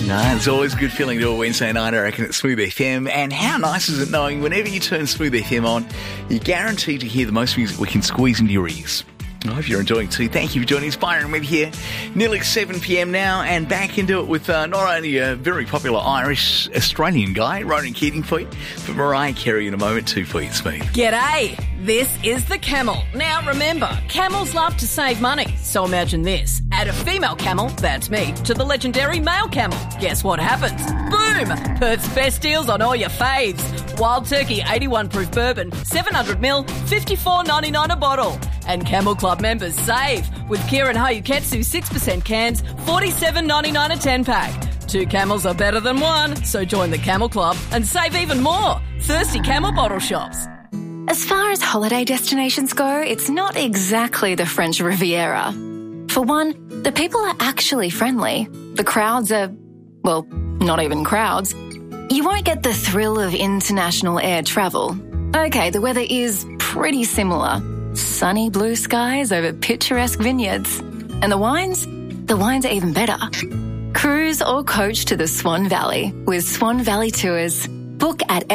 No, it's always a good feeling to a Wednesday night, I reckon, at Smooth FM. And how nice is it knowing whenever you turn Smooth FM on, you're guaranteed to hear the most music we can squeeze into your ears. I hope you're enjoying too. Thank you for joining us. Byron with here. Nearly 7 p.m. now, and back into it with not only a very popular Irish Australian guy, Ronan Keating for you, but Mariah Carey in a moment too for you, Smooth. G'day. This is the camel. Now remember, camels love to save money. So imagine this. Add a female camel, that's me, to the legendary male camel. Guess what happens? Boom! Perth's best deals on all your faves. Wild Turkey 81 proof bourbon, 700ml, $54.99 a bottle. And Camel Club members save with Kirin Hayuketsu 6% cans, $47.99 a 10-pack. 2 camels are better than one, so join the Camel Club and save even more. Thirsty Camel bottle shops. As far as holiday destinations go, it's not exactly the French Riviera. For one, the people are actually friendly. The crowds are, well, not even crowds. You won't get the thrill of international air travel. Okay, the weather is pretty similar. Sunny blue skies over picturesque vineyards. And the wines? The wines are even better. Cruise or coach to the Swan Valley with Swan Valley Tours. Book at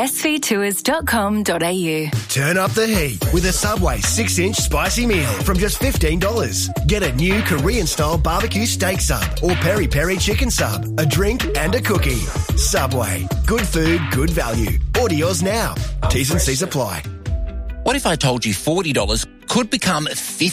svtours.com.au. Turn up the heat with a Subway 6-inch spicy meal from just $15. Get a new Korean-style barbecue steak sub or peri-peri chicken sub, a drink and a cookie. Subway. Good food, good value. Order yours now. T's and C's apply. What if I told you $40 could become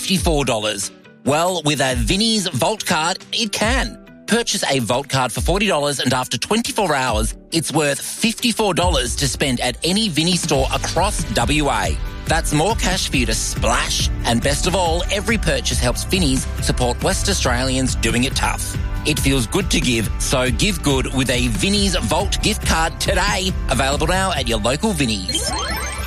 $54? Well, with a Vinnie's Vault card, it can. Purchase a Vault card for $40 and after 24 hours, it's worth $54 to spend at any Vinnie store across WA. That's more cash for you to splash. And best of all, every purchase helps Vinnie's support West Australians doing it tough. It feels good to give, so give good with a Vinnie's Vault gift card today. Available now at your local Vinnie's.